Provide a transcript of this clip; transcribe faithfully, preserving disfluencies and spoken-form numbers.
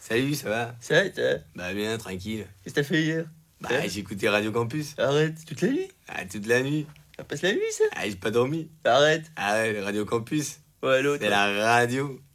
Salut, ça va? Ça va, ça va? Bah bien, tranquille. Qu'est-ce que t'as fait hier? Bah Hein? j'ai écouté Radio Campus. Arrête, toute la nuit? Ah, toute la nuit. Ça passe la nuit, ça? Ah, j'ai pas dormi. Arrête. Ah ouais, le Radio Campus. Ouais, l'autre. C'est la radio.